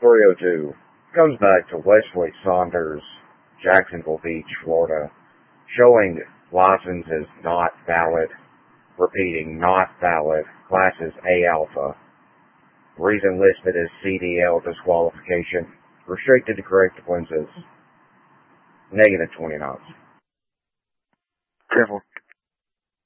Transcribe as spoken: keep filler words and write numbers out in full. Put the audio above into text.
three oh two comes back to Wesley Saunders, Jacksonville Beach, Florida, showing license is not valid. Repeating, not valid. Class is A alpha. Reason listed as C D L disqualification. Restricted to corrective lenses. Negative twenty knots. Careful.